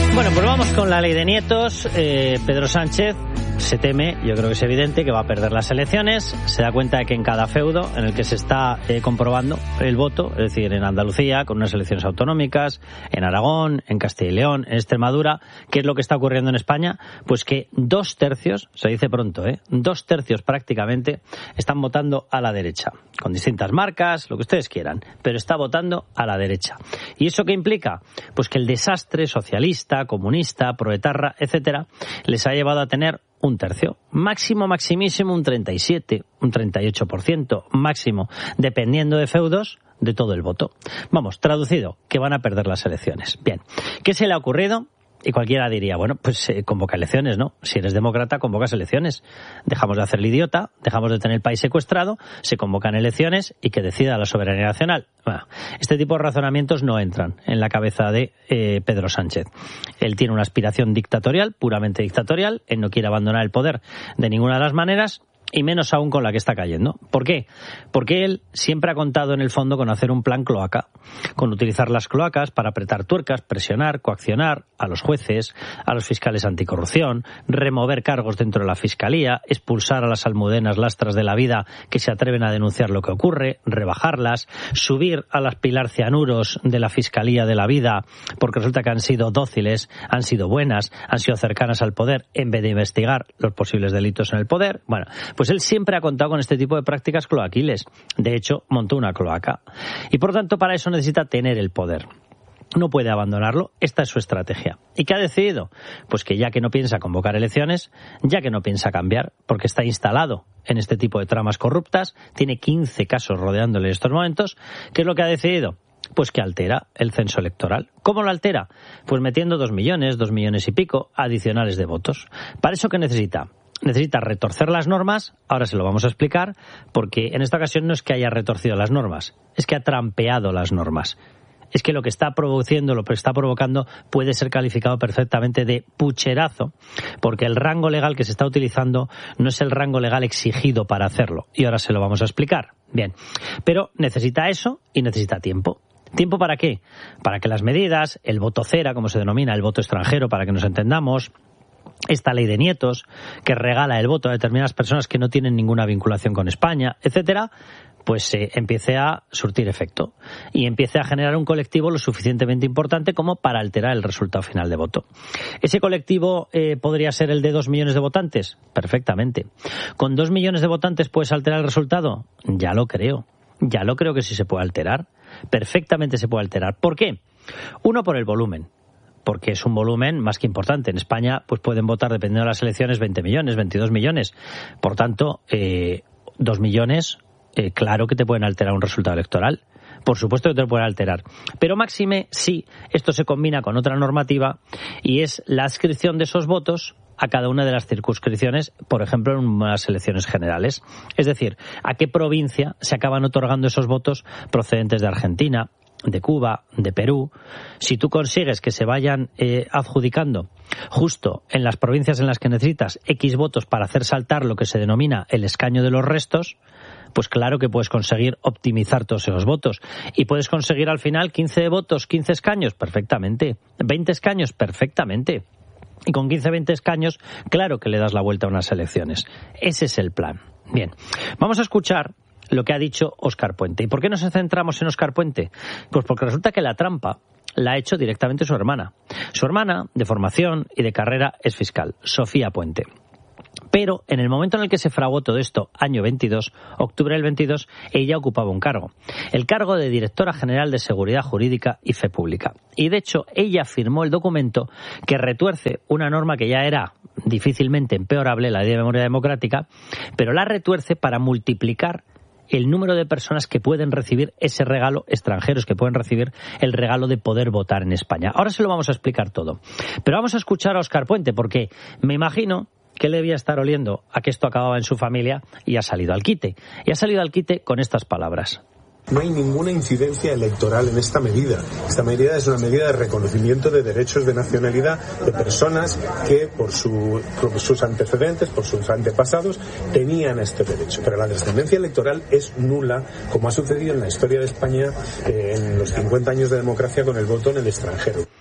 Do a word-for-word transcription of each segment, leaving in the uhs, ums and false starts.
Bueno, pues vamos con la ley de nietos. Eh, Pedro Sánchez se teme, yo creo que es evidente, que va a perder las elecciones. Se da cuenta de que en cada feudo en el que se está eh, comprobando el voto, es decir, en Andalucía, con unas elecciones autonómicas, en Aragón, en Castilla y León, en Extremadura, ¿qué es lo que está ocurriendo en España? Pues que dos tercios, se dice pronto, ¿eh? Dos tercios prácticamente están votando a la derecha, con distintas marcas, lo que ustedes quieran, pero está votando a la derecha. ¿Y eso qué implica? Pues que el desastre socialista, comunista, proetarra, etcétera, les ha llevado a tener un tercio, máximo, maximísimo un treinta y siete, un treinta y ocho por ciento máximo, dependiendo de feudos, de todo el voto. Vamos, traducido, que van a perder las elecciones. Bien, ¿qué se le ha ocurrido? Y cualquiera diría, bueno, pues eh, convoca elecciones, ¿no? Si eres demócrata, convocas elecciones. Dejamos de hacer el idiota, dejamos de tener el país secuestrado, se convocan elecciones y que decida la soberanía nacional. Bueno, este tipo de razonamientos no entran en la cabeza de eh, Pedro Sánchez. Él tiene una aspiración dictatorial, puramente dictatorial, él no quiere abandonar el poder de ninguna de las maneras, y menos aún con la que está cayendo. ¿Por qué? Porque él siempre ha contado en el fondo con hacer un plan cloaca, con utilizar las cloacas para apretar tuercas, presionar, coaccionar a los jueces, a los fiscales anticorrupción, remover cargos dentro de la fiscalía, expulsar a las almudenas lastras de la vida que se atreven a denunciar lo que ocurre, rebajarlas, subir a las Pilar Cianuros de la Fiscalía de la Vida, porque resulta que han sido dóciles, han sido buenas, han sido cercanas al poder, en vez de investigar los posibles delitos en el poder. Bueno, pues él siempre ha contado con este tipo de prácticas cloaquiles. De hecho, montó una cloaca. Y por tanto, para eso necesita tener el poder. No puede abandonarlo. Esta es su estrategia. ¿Y qué ha decidido? Pues que ya que no piensa convocar elecciones, ya que no piensa cambiar, porque está instalado en este tipo de tramas corruptas, tiene quince casos rodeándole en estos momentos, ¿qué es lo que ha decidido? Pues que altera el censo electoral. ¿Cómo lo altera? Pues metiendo dos millones, dos millones y pico adicionales de votos. ¿Para eso qué necesita? Necesita retorcer las normas, ahora se lo vamos a explicar, porque en esta ocasión no es que haya retorcido las normas, es que ha trampeado las normas. Es que lo que está produciendo, lo que está provocando, puede ser calificado perfectamente de pucherazo, porque el rango legal que se está utilizando no es el rango legal exigido para hacerlo, y ahora se lo vamos a explicar. Bien, pero necesita eso y necesita tiempo. ¿Tiempo para qué? Para que las medidas, el voto cera, como se denomina, el voto extranjero, para que nos entendamos, esta ley de nietos, que regala el voto a determinadas personas que no tienen ninguna vinculación con España, etcétera, pues eh, empiece a surtir efecto y empiece a generar un colectivo lo suficientemente importante como para alterar el resultado final de voto. ¿Ese colectivo eh, podría ser el de dos millones de votantes? Perfectamente. ¿Con dos millones de votantes puedes alterar el resultado? Ya lo creo. Ya lo creo que sí se puede alterar. Perfectamente se puede alterar. ¿Por qué? Uno, por el volumen. Porque es un volumen más que importante. En España pues pueden votar, dependiendo de las elecciones, veinte millones, veintidós millones. Por tanto, eh, dos millones, eh, claro que te pueden alterar un resultado electoral. Por supuesto que te lo pueden alterar. Pero máxime, sí, esto se combina con otra normativa y es la adscripción de esos votos a cada una de las circunscripciones, por ejemplo, en unas elecciones generales. Es decir, a qué provincia se acaban otorgando esos votos procedentes de Argentina, de Cuba, de Perú. Si tú consigues que se vayan eh, adjudicando justo en las provincias en las que necesitas X votos para hacer saltar lo que se denomina el escaño de los restos, pues claro que puedes conseguir optimizar todos esos votos. Y puedes conseguir al final quince votos, quince escaños, perfectamente. veinte escaños, perfectamente. Y con quince, veinte escaños, claro que le das la vuelta a unas elecciones. Ese es el plan. Bien, vamos a escuchar lo que ha dicho Óscar Puente. ¿Y por qué nos centramos en Óscar Puente? Pues porque resulta que la trampa la ha hecho directamente su hermana. Su hermana, de formación y de carrera, es fiscal, Sofía Puente. Pero en el momento en el que se fraguó todo esto, año veintidós, octubre del veintidós, ella ocupaba un cargo. El cargo de Directora General de Seguridad Jurídica y Fe Pública. Y de hecho, ella firmó el documento que retuerce una norma que ya era difícilmente empeorable, la Ley de Memoria Democrática, pero la retuerce para multiplicar el número de personas que pueden recibir ese regalo, extranjeros que pueden recibir el regalo de poder votar en España. Ahora se lo vamos a explicar todo. Pero vamos a escuchar a Óscar Puente, porque me imagino que le debía estar oliendo a que esto acababa en su familia y ha salido al quite. Y ha salido al quite con estas palabras. No hay ninguna incidencia electoral en esta medida. Esta medida es una medida de reconocimiento de derechos de nacionalidad de personas que por, su, por sus antecedentes, por sus antepasados, tenían este derecho. Pero la trascendencia electoral es nula, como ha sucedido en la historia de España eh, en los cincuenta años de democracia con el voto en el extranjero.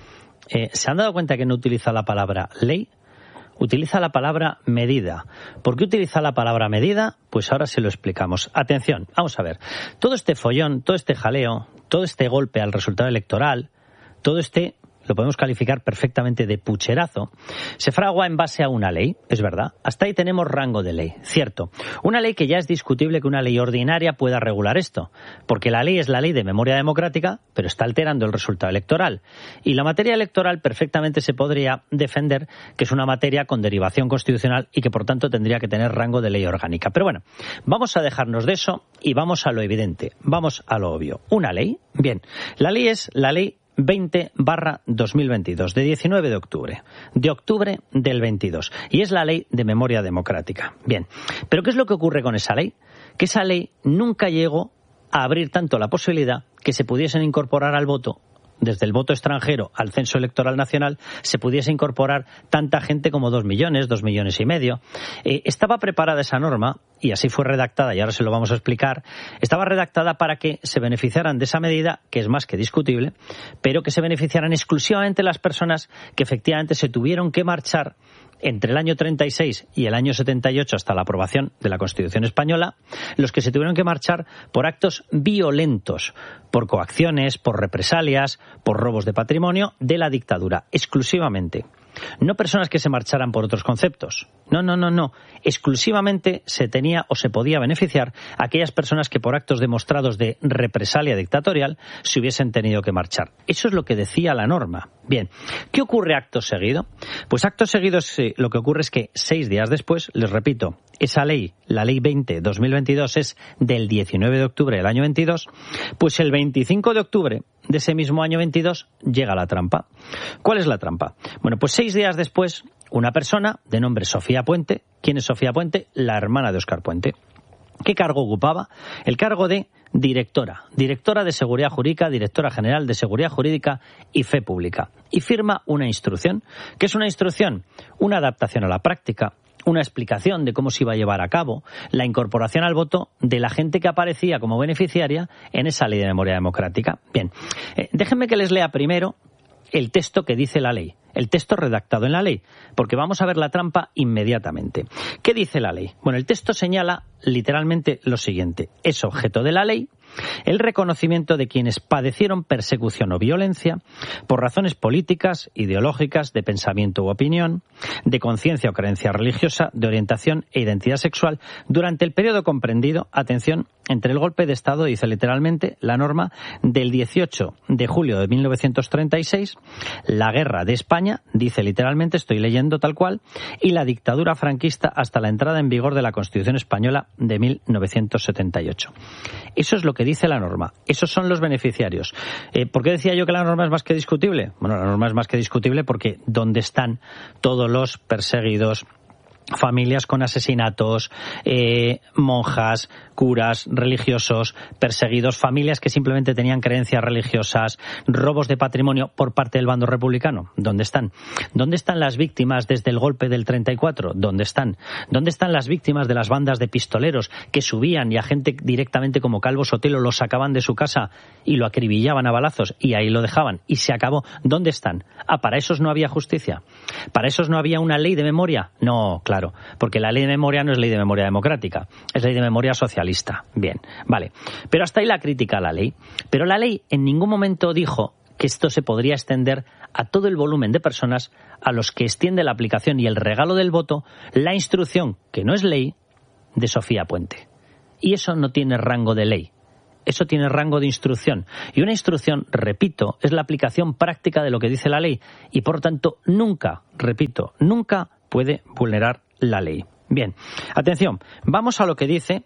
Eh, ¿Se han dado cuenta que no utiliza la palabra ley? Utiliza la palabra medida. ¿Por qué utiliza la palabra medida? Pues ahora se lo explicamos. Atención, vamos a ver. Todo este follón, todo este jaleo, todo este golpe al resultado electoral, todo este... lo podemos calificar perfectamente de pucherazo, se fragua en base a una ley, es verdad. Hasta ahí tenemos rango de ley, cierto. Una ley que ya es discutible que una ley ordinaria pueda regular esto, porque la ley es la ley de memoria democrática, pero está alterando el resultado electoral. Y la materia electoral perfectamente se podría defender que es una materia con derivación constitucional y que por tanto tendría que tener rango de ley orgánica. Pero bueno, vamos a dejarnos de eso y vamos a lo evidente, vamos a lo obvio. ¿Una ley? Bien, la ley es la ley veinte barra dos mil veintidós, de diecinueve de octubre, de octubre del veintidós, y es la ley de memoria democrática. Bien, pero ¿qué es lo que ocurre con esa ley? Que esa ley nunca llegó a abrir tanto la posibilidad que se pudiesen incorporar al voto, desde el voto extranjero al censo electoral nacional, se pudiese incorporar tanta gente como dos millones, dos millones y medio. Eh, estaba preparada esa norma, y así fue redactada, y ahora se lo vamos a explicar, estaba redactada para que se beneficiaran de esa medida, que es más que discutible, pero que se beneficiaran exclusivamente las personas que efectivamente se tuvieron que marchar entre el año treinta y seis y el año setenta y ocho hasta la aprobación de la Constitución española, los que se tuvieron que marchar por actos violentos, por coacciones, por represalias, por robos de patrimonio de la dictadura, exclusivamente. No personas que se marcharan por otros conceptos. No, no, no, no. Exclusivamente se tenía o se podía beneficiar a aquellas personas que por actos demostrados de represalia dictatorial se hubiesen tenido que marchar. Eso es lo que decía la norma. Bien, ¿qué ocurre acto seguido? Pues acto seguido eh, lo que ocurre es que seis días después, les repito, esa ley, la ley veinte barra dos mil veintidós, es del diecinueve de octubre del año veintidós, pues el veinticinco de octubre de ese mismo año veintidós llega la trampa. ¿Cuál es la trampa? Bueno, pues seis días después, una persona de nombre Sofía Puente. ¿Quién es Sofía Puente? La hermana de Óscar Puente. ¿Qué cargo ocupaba? El cargo de directora, directora de Seguridad Jurídica, directora general de Seguridad Jurídica y Fe Pública. Y firma una instrucción. ¿Qué es una instrucción? Una adaptación a la práctica, una explicación de cómo se iba a llevar a cabo la incorporación al voto de la gente que aparecía como beneficiaria en esa ley de memoria democrática. Bien, eh, déjenme que les lea primero el texto que dice la ley, el texto redactado en la ley, porque vamos a ver la trampa inmediatamente. ¿Qué dice la ley? Bueno, el texto señala literalmente lo siguiente: es objeto de la ley el reconocimiento de quienes padecieron persecución o violencia por razones políticas, ideológicas, de pensamiento u opinión, de conciencia o creencia religiosa, de orientación e identidad sexual durante el periodo comprendido, atención, entre el golpe de Estado, dice literalmente la norma, del dieciocho de julio de mil novecientos treinta y seis, la guerra de España, dice literalmente, estoy leyendo tal cual, y la dictadura franquista hasta la entrada en vigor de la Constitución española de mil novecientos setenta y ocho. Eso es lo que dice la norma. Esos son los beneficiarios. Eh, ¿Por qué decía yo que la norma es más que discutible? Bueno, la norma es más que discutible porque ¿dónde están todos los perseguidos? Familias con asesinatos, eh, monjas, curas, religiosos, perseguidos, familias que simplemente tenían creencias religiosas, robos de patrimonio por parte del bando republicano. ¿Dónde están? ¿Dónde están las víctimas desde el golpe del treinta y cuatro? ¿Dónde están? ¿Dónde están las víctimas de las bandas de pistoleros que subían y a gente directamente como Calvo Sotelo lo sacaban de su casa y lo acribillaban a balazos y ahí lo dejaban y se acabó? ¿Dónde están? Ah, ¿para esos no había justicia? ¿Para esos no había una ley de memoria? No, claro. Porque la ley de memoria no es ley de memoria democrática, es ley de memoria socialista. Bien, vale. Pero hasta ahí la crítica a la ley. Pero la ley en ningún momento dijo que esto se podría extender a todo el volumen de personas a los que extiende la aplicación y el regalo del voto la instrucción, que no es ley, de Sofía Puente. Y eso no tiene rango de ley. Eso tiene rango de instrucción. Y una instrucción, repito, es la aplicación práctica de lo que dice la ley. Y por tanto, nunca, repito, nunca puede vulnerar la ley. Bien, atención, vamos a lo que dice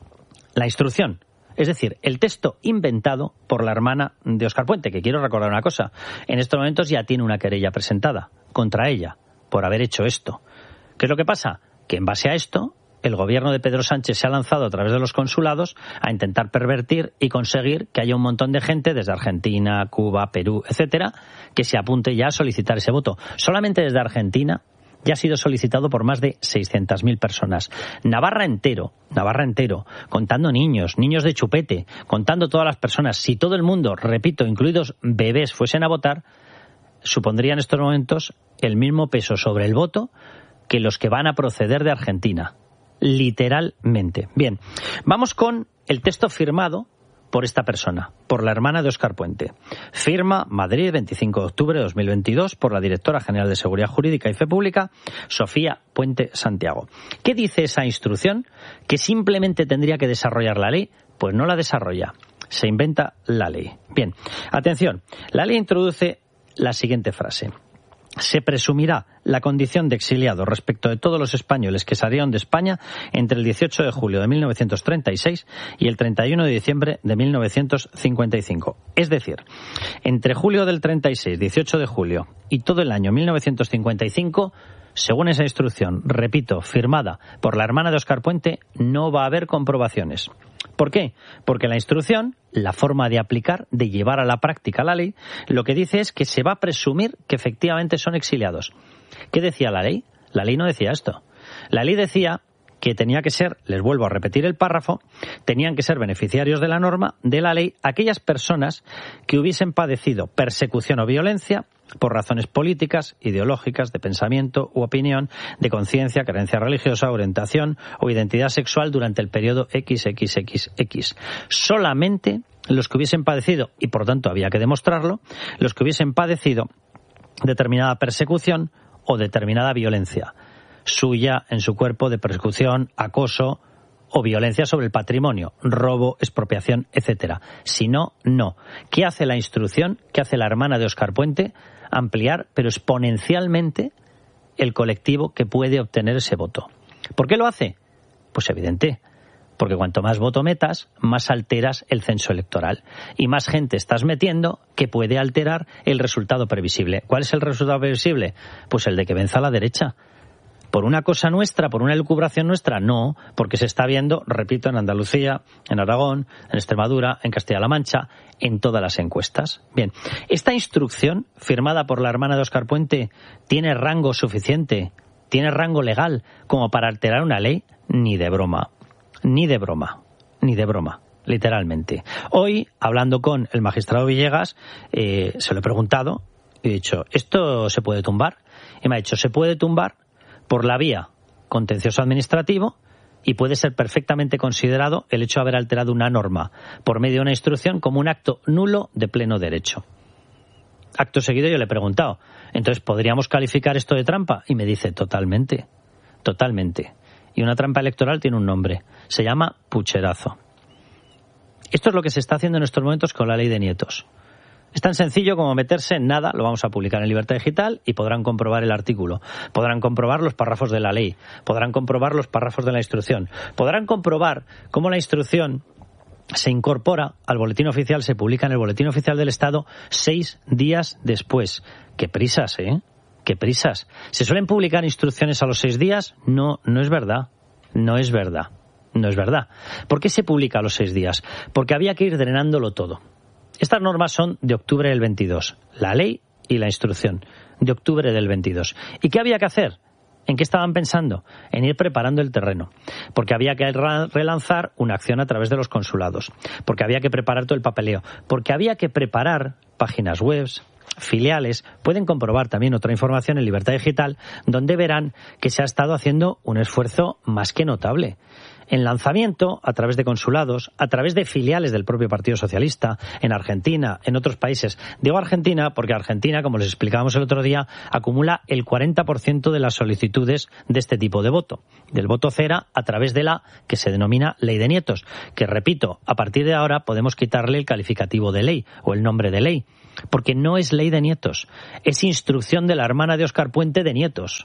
la instrucción, es decir, el texto inventado por la hermana de Óscar Puente, que quiero recordar una cosa, en estos momentos ya tiene una querella presentada contra ella por haber hecho esto. ¿Qué es lo que pasa? Que en base a esto, el gobierno de Pedro Sánchez se ha lanzado a través de los consulados a intentar pervertir y conseguir que haya un montón de gente desde Argentina, Cuba, Perú, etcétera, que se apunte ya a solicitar ese voto. Solamente desde Argentina ya ha sido solicitado por más de seiscientas mil personas. Navarra entero, Navarra entero, contando niños, niños de chupete, contando todas las personas. Si todo el mundo, repito, incluidos bebés, fuesen a votar, supondría en estos momentos el mismo peso sobre el voto que los que van a proceder de Argentina. Literalmente. Bien, vamos con el texto firmado por esta persona, por la hermana de Óscar Puente. Firma Madrid, veinticinco de octubre de dos mil veintidós, por la directora general de Seguridad Jurídica y Fe Pública, Sofía Puente Santiago. ¿Qué dice esa instrucción? Que simplemente tendría que desarrollar la ley. Pues no la desarrolla, se inventa la ley. Bien, atención, la ley introduce la siguiente frase. Se presumirá la condición de exiliado respecto de todos los españoles que salieron de España entre el dieciocho de julio de mil novecientos treinta y seis y el treinta y uno de diciembre de mil novecientos cincuenta y cinco. Es decir, entre julio del treinta y seis, dieciocho de julio y todo el año mil novecientos cincuenta y cinco, según esa instrucción, repito, firmada por la hermana de Óscar Puente, no va a haber comprobaciones. ¿Por qué? Porque la instrucción, la forma de aplicar, de llevar a la práctica la ley, lo que dice es que se va a presumir que efectivamente son exiliados. ¿Qué decía la ley? La ley no decía esto. La ley decía que tenía que ser, les vuelvo a repetir el párrafo, tenían que ser beneficiarios de la norma, de la ley, aquellas personas que hubiesen padecido persecución o violencia por razones políticas, ideológicas, de pensamiento u opinión, de conciencia, creencia religiosa, orientación o identidad sexual durante el periodo equis equis equis equis. Solamente los que hubiesen padecido, y por tanto había que demostrarlo, los que hubiesen padecido determinada persecución o determinada violencia suya en su cuerpo, de persecución, acoso o violencia sobre el patrimonio, robo, expropiación, etcétera. Si no, no. ¿Qué hace la instrucción? ¿Qué hace la hermana de Óscar Puente? Ampliar, pero exponencialmente, el colectivo que puede obtener ese voto. ¿Por qué lo hace? Pues evidente, porque cuanto más voto metas, más alteras el censo electoral y más gente estás metiendo que puede alterar el resultado previsible. ¿Cuál es el resultado previsible? Pues el de que venza la derecha. ¿Por una cosa nuestra, por una elucubración nuestra? No, porque se está viendo, repito, en Andalucía, en Aragón, en Extremadura, en Castilla-La Mancha, en todas las encuestas. Bien, esta instrucción, firmada por la hermana de Óscar Puente, ¿tiene rango suficiente? ¿Tiene rango legal como para alterar una ley? Ni de broma, ni de broma, ni de broma, literalmente. Hoy, hablando con el magistrado Villegas, eh, se lo he preguntado y he dicho, ¿esto se puede tumbar? Y me ha dicho, se puede tumbar por la vía contencioso administrativo y puede ser perfectamente considerado el hecho de haber alterado una norma por medio de una instrucción como un acto nulo de pleno derecho. Acto seguido yo le he preguntado, entonces, ¿podríamos calificar esto de trampa? Y me dice, totalmente, totalmente. Y una trampa electoral tiene un nombre, se llama pucherazo. Esto es lo que se está haciendo en estos momentos con la ley de nietos. Es tan sencillo como meterse en nada, lo vamos a publicar en Libertad Digital y podrán comprobar el artículo, podrán comprobar los párrafos de la ley, podrán comprobar los párrafos de la instrucción, podrán comprobar cómo la instrucción se incorpora al boletín oficial, se publica en el boletín oficial del Estado seis días después. ¡Qué prisas, eh! ¡Qué prisas! ¿Se suelen publicar instrucciones a los seis días? No, no es verdad, no es verdad, no es verdad. ¿Por qué se publica a los seis días? Porque había que ir drenándolo todo. Estas normas son de octubre del veintidós, la ley y la instrucción, de octubre del veintidós. ¿Y qué había que hacer? ¿En qué estaban pensando? En ir preparando el terreno, porque había que relanzar una acción a través de los consulados, porque había que preparar todo el papeleo, porque había que preparar páginas web, filiales. Pueden comprobar también otra información en Libertad Digital, donde verán que se ha estado haciendo un esfuerzo más que notable. En lanzamiento, a través de consulados, a través de filiales del propio Partido Socialista, en Argentina, en otros países. Digo Argentina porque Argentina, como les explicábamos el otro día, acumula el cuarenta por ciento de las solicitudes de este tipo de voto, del voto cera, a través de la que se denomina ley de nietos, que, repito, a partir de ahora podemos quitarle el calificativo de ley o el nombre de ley, porque no es ley de nietos, es instrucción de la hermana de Óscar Puente de nietos.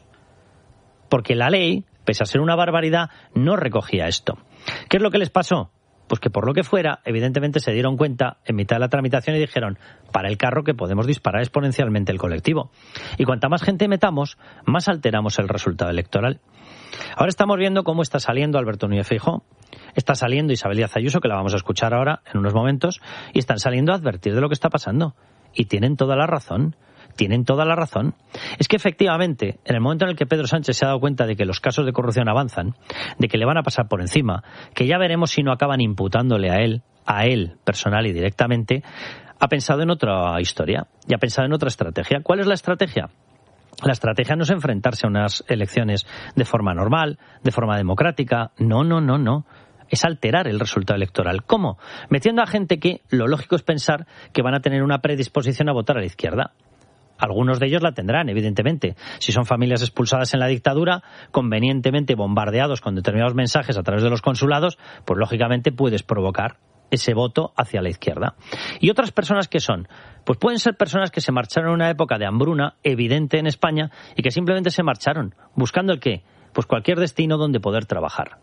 Porque la ley, pese a ser una barbaridad, no recogía esto. ¿Qué es lo que les pasó? Pues que por lo que fuera, evidentemente se dieron cuenta en mitad de la tramitación y dijeron, para el carro que podemos disparar exponencialmente el colectivo. Y cuanta más gente metamos, más alteramos el resultado electoral. Ahora estamos viendo cómo está saliendo Alberto Núñez Feijóo, está saliendo Isabel Díaz Ayuso, que la vamos a escuchar ahora en unos momentos, y están saliendo a advertir de lo que está pasando. Y tienen toda la razón. Tienen toda la razón. Es que efectivamente, en el momento en el que Pedro Sánchez se ha dado cuenta de que los casos de corrupción avanzan, de que le van a pasar por encima, que ya veremos si no acaban imputándole a él, a él personal y directamente, ha pensado en otra historia y ha pensado en otra estrategia. ¿Cuál es la estrategia? La estrategia no es enfrentarse a unas elecciones de forma normal, de forma democrática. No, no, no, no. Es alterar el resultado electoral. ¿Cómo? Metiendo a gente que lo lógico es pensar que van a tener una predisposición a votar a la izquierda. Algunos de ellos la tendrán, evidentemente. Si son familias expulsadas en la dictadura, convenientemente bombardeados con determinados mensajes a través de los consulados, pues lógicamente puedes provocar ese voto hacia la izquierda. ¿Y otras personas qué son? Pues pueden ser personas que se marcharon en una época de hambruna evidente en España y que simplemente se marcharon, buscando el qué, pues cualquier destino donde poder trabajar.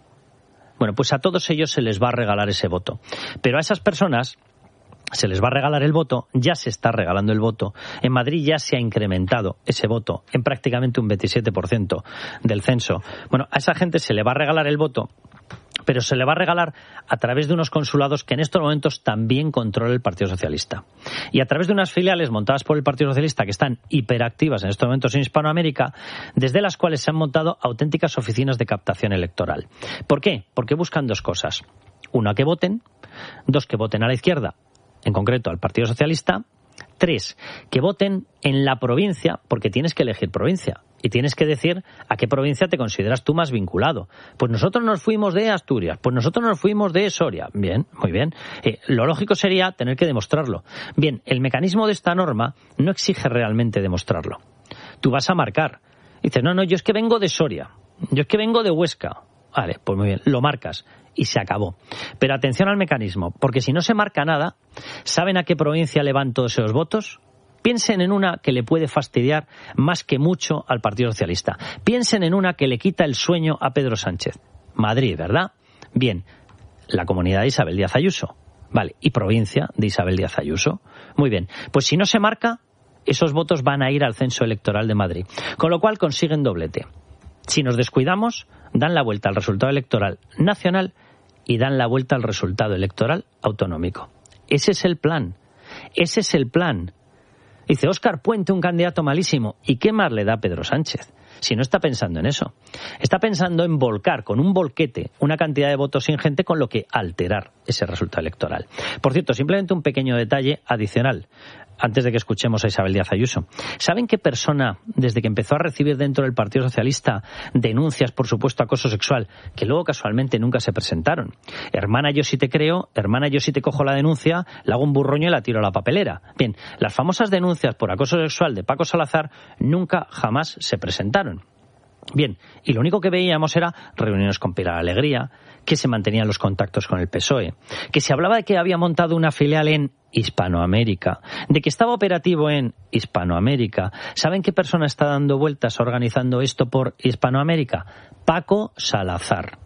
Bueno, pues a todos ellos se les va a regalar ese voto. Pero a esas personas se les va a regalar el voto, ya se está regalando el voto. En Madrid ya se ha incrementado ese voto en prácticamente un veintisiete por ciento del censo. Bueno, a esa gente se le va a regalar el voto, pero se le va a regalar a través de unos consulados que en estos momentos también controla el Partido Socialista. Y a través de unas filiales montadas por el Partido Socialista que están hiperactivas en estos momentos en Hispanoamérica, desde las cuales se han montado auténticas oficinas de captación electoral. ¿Por qué? Porque buscan dos cosas. Una, que voten. Dos, que voten a la izquierda, en concreto al Partido Socialista. Tres, que voten en la provincia, porque tienes que elegir provincia y tienes que decir a qué provincia te consideras tú más vinculado. Pues nosotros nos fuimos de Asturias, pues nosotros nos fuimos de Soria. Bien, muy bien. Eh, lo lógico sería tener que demostrarlo. Bien, el mecanismo de esta norma no exige realmente demostrarlo. Tú vas a marcar. Dices, no, no, yo es que vengo de Soria, yo es que vengo de Huesca. Vale, pues muy bien, lo marcas y se acabó. Pero atención al mecanismo, porque si no se marca nada, ¿saben a qué provincia le van todos esos votos? Piensen en una que le puede fastidiar más que mucho al Partido Socialista. Piensen en una que le quita el sueño a Pedro Sánchez. Madrid, ¿verdad? Bien, la comunidad de Isabel Díaz Ayuso. Vale, y provincia de Isabel Díaz Ayuso. Muy bien, pues si no se marca, esos votos van a ir al censo electoral de Madrid. Con lo cual consiguen doblete. Si nos descuidamos, dan la vuelta al resultado electoral nacional y dan la vuelta al resultado electoral autonómico. Ese es el plan. Ese es el plan. Dice Óscar Puente, un candidato malísimo. ¿Y qué más le da Pedro Sánchez? Si no está pensando en eso. Está pensando en volcar con un volquete una cantidad de votos ingente con lo que alterar ese resultado electoral. Por cierto, simplemente un pequeño detalle adicional, antes de que escuchemos a Isabel Díaz Ayuso. ¿Saben qué persona, desde que empezó a recibir dentro del Partido Socialista denuncias por supuesto acoso sexual, que luego casualmente nunca se presentaron? Hermana, yo sí te creo, hermana, yo sí te cojo la denuncia, le hago un burroño y la tiro a la papelera. Bien, las famosas denuncias por acoso sexual de Paco Salazar nunca jamás se presentaron. Bien, y lo único que veíamos era reuniones con Pilar Alegría, que se mantenían los contactos con el P S O E, que se hablaba de que había montado una filial en Hispanoamérica, de que estaba operativo en Hispanoamérica. ¿Saben qué persona está dando vueltas organizando esto por Hispanoamérica? Paco Salazar.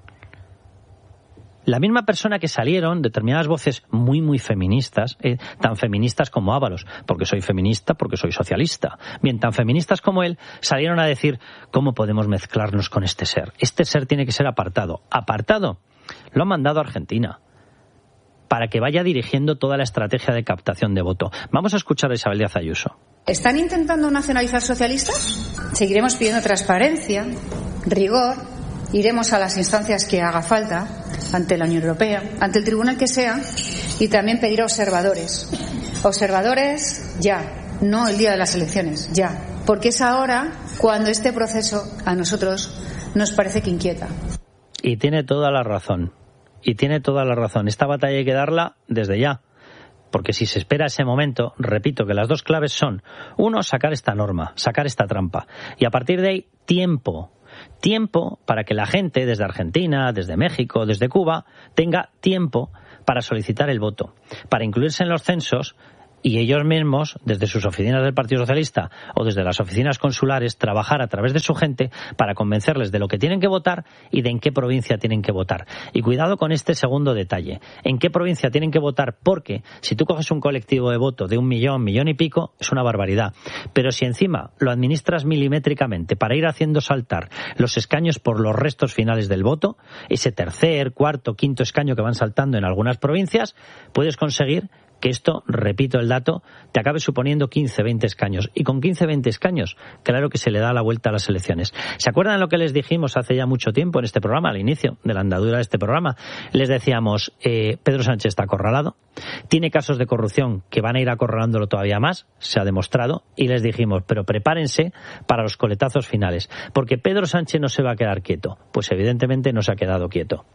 La misma persona que salieron determinadas voces muy, muy feministas, eh, tan feministas como Ábalos, porque soy feminista, porque soy socialista. Bien, tan feministas como él, salieron a decir, ¿cómo podemos mezclarnos con este ser? Este ser tiene que ser apartado. ¿Apartado? Lo han mandado a Argentina, para que vaya dirigiendo toda la estrategia de captación de voto. Vamos a escuchar a Isabel Díaz Ayuso. ¿Están intentando nacionalizar socialistas? Seguiremos pidiendo transparencia, rigor. Iremos a las instancias que haga falta, ante la Unión Europea, ante el tribunal que sea, y también pedir a observadores. Observadores ya, no el día de las elecciones, ya. Porque es ahora cuando este proceso a nosotros nos parece que inquieta. Y tiene toda la razón. Y tiene toda la razón. Esta batalla hay que darla desde ya. Porque si se espera ese momento, repito que las dos claves son, uno, sacar esta norma, sacar esta trampa. Y a partir de ahí, tiempo. Tiempo para que la gente desde Argentina, desde México, desde Cuba, tenga tiempo para solicitar el voto, para incluirse en los censos y ellos mismos, desde sus oficinas del Partido Socialista o desde las oficinas consulares, trabajar a través de su gente para convencerles de lo que tienen que votar y de en qué provincia tienen que votar. Y cuidado con este segundo detalle. ¿En qué provincia tienen que votar? Porque si tú coges un colectivo de voto de un millón, millón y pico, es una barbaridad. Pero si encima lo administras milimétricamente para ir haciendo saltar los escaños por los restos finales del voto, ese tercer, cuarto, quinto escaño que van saltando en algunas provincias, puedes conseguir que esto, repito el dato, te acabe suponiendo quince, veinte escaños. Y con quince, veinte escaños, claro que se le da la vuelta a las elecciones. ¿Se acuerdan lo que les dijimos hace ya mucho tiempo en este programa, al inicio de la andadura de este programa? Les decíamos, eh, Pedro Sánchez está acorralado, tiene casos de corrupción que van a ir acorralándolo todavía más, se ha demostrado, y les dijimos, pero prepárense para los coletazos finales, porque Pedro Sánchez no se va a quedar quieto. Pues evidentemente no se ha quedado quieto.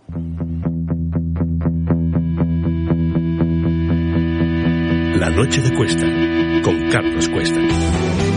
La noche de Cuesta, con Carlos Cuesta.